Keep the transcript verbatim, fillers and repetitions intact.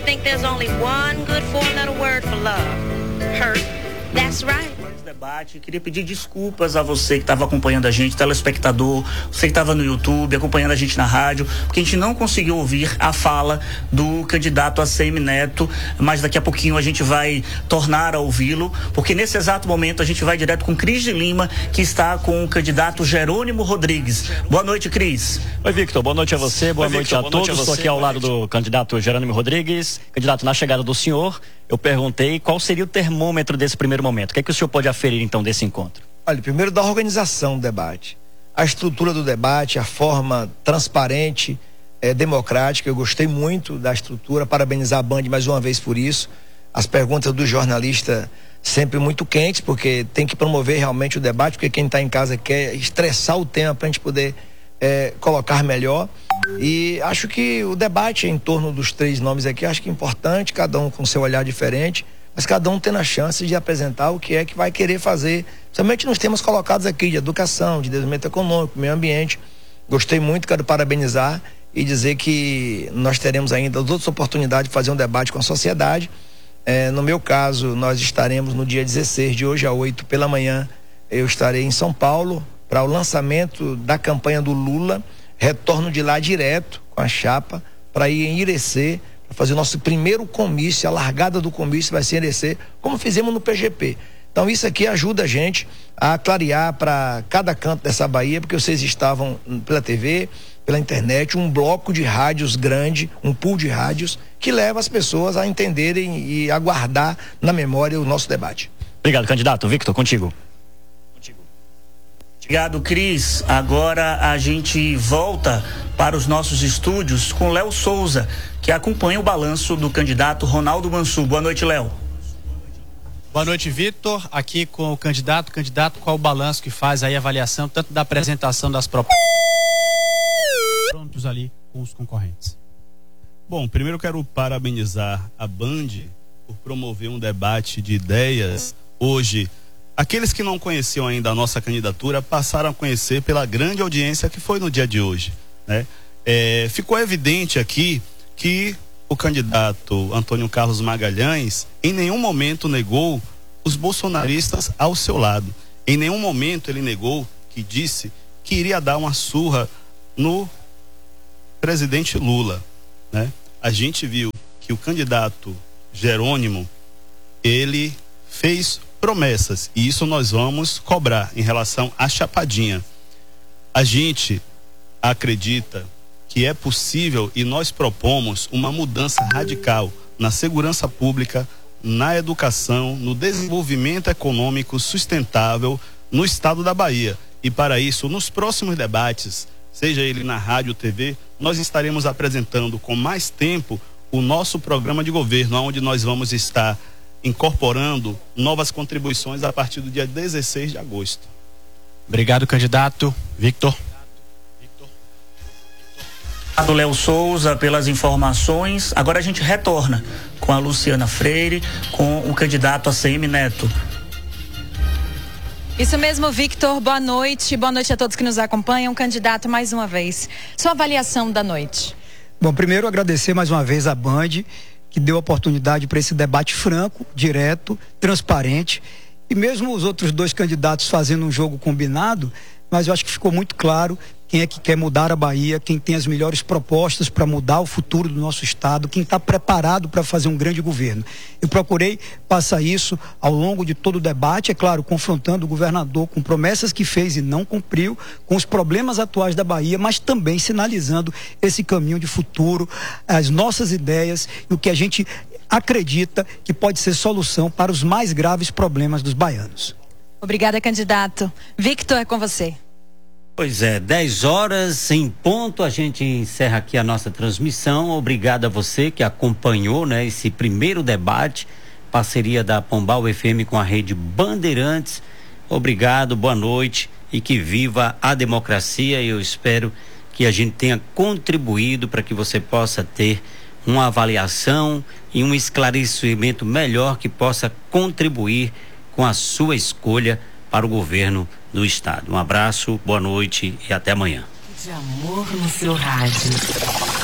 think there's only one good four-letter word for love? Hurt. That's right. Debate, queria pedir desculpas a você que estava acompanhando a gente, telespectador, você que estava no YouTube, acompanhando a gente na rádio, porque a gente não conseguiu ouvir a fala do candidato A C M Neto, mas daqui a pouquinho a gente vai tornar a ouvi-lo, porque nesse exato momento a gente vai direto com Cris de Lima, que está com o candidato Jerônimo Rodrigues. Boa noite, Cris. Oi, Victor, boa noite a você, boa, Oi, noite, Victor, a boa noite a todos. Estou aqui ao lado do candidato Jerônimo Rodrigues. Candidato, na chegada do senhor, eu perguntei qual seria o termômetro desse primeiro momento. O que é que o senhor pode aferir, então, desse encontro? Olha, primeiro da organização do debate. A estrutura do debate, a forma transparente, é, democrática. Eu gostei muito da estrutura, parabenizar a Band mais uma vez por isso. As perguntas do jornalista sempre muito quentes, porque tem que promover realmente o debate, porque quem está em casa quer estressar o tema para a gente poder é, colocar melhor. E acho que o debate em torno dos três nomes aqui, acho que é importante, cada um com seu olhar diferente, mas cada um tendo a chance de apresentar o que é que vai querer fazer, principalmente nos temas colocados aqui de educação, de desenvolvimento econômico, meio ambiente. Gostei muito, quero parabenizar e dizer que nós teremos ainda outras oportunidades de fazer um debate com a sociedade. É, no meu caso, nós estaremos no dia dezesseis, de hoje a oito pela manhã, eu estarei em São Paulo para o lançamento da campanha do Lula. Retorno de lá direto com a chapa para ir em Irecê, para fazer o nosso primeiro comício. A largada do comício vai ser em Irecê, como fizemos no P G P. Então isso aqui ajuda a gente a clarear para cada canto dessa Bahia, porque vocês estavam pela T V, pela internet, um bloco de rádios grande, um pool de rádios que leva as pessoas a entenderem e a guardar na memória o nosso debate. Obrigado, candidato. Victor, contigo. Obrigado, Cris. Agora a gente volta para os nossos estúdios com Léo Souza, que acompanha o balanço do candidato Ronaldo Mansur. Boa noite, Léo. Boa noite, Victor. Aqui com o candidato. Candidato, qual o balanço que faz aí a avaliação, tanto da apresentação das propostas, prontos ali com os concorrentes? Bom, primeiro eu quero parabenizar a Band por promover um debate de ideias hoje. Aqueles que não conheciam ainda a nossa candidatura passaram a conhecer pela grande audiência que foi no dia de hoje, né? É, ficou evidente aqui que o candidato Antônio Carlos Magalhães em nenhum momento negou os bolsonaristas ao seu lado. Em nenhum momento ele negou, que disse que iria dar uma surra no presidente Lula, né? A gente viu que o candidato Jerônimo, ele fez promessas, e isso nós vamos cobrar em relação à chapadinha. A gente acredita que é possível e nós propomos uma mudança radical na segurança pública, na educação, no desenvolvimento econômico sustentável no estado da Bahia. E para isso, nos próximos debates, seja ele na rádio ou T V, nós estaremos apresentando com mais tempo o nosso programa de governo, onde nós vamos estar incorporando novas contribuições a partir do dia dezesseis de agosto. Obrigado, candidato. Victor. Obrigado, Léo Souza, pelas informações. Agora a gente retorna com a Luciana Freire, com o candidato A C M Neto. Isso mesmo, Victor. Boa noite. Boa noite a todos que nos acompanham. Candidato, mais uma vez, sua avaliação da noite. Bom, primeiro agradecer mais uma vez a Band, que deu oportunidade para esse debate franco, direto, transparente, e mesmo os outros dois candidatos fazendo um jogo combinado, mas eu acho que ficou muito claro quem é que quer mudar a Bahia, quem tem as melhores propostas para mudar o futuro do nosso estado, quem está preparado para fazer um grande governo. Eu procurei passar isso ao longo de todo o debate, é claro, confrontando o governador com promessas que fez e não cumpriu, com os problemas atuais da Bahia, mas também sinalizando esse caminho de futuro, as nossas ideias e o que a gente acredita que pode ser solução para os mais graves problemas dos baianos. Obrigada, candidato. Victor, é com você. Pois é, dez horas em ponto, a gente encerra aqui a nossa transmissão. Obrigado a você que acompanhou, né, esse primeiro debate, parceria da Pombal F M com a rede Bandeirantes. Obrigado, boa noite e que viva a democracia. Eu espero que a gente tenha contribuído para que você possa ter uma avaliação e um esclarecimento melhor que possa contribuir com a sua escolha para o governo do estado. Um abraço, boa noite e até amanhã. De amor no seu rádio.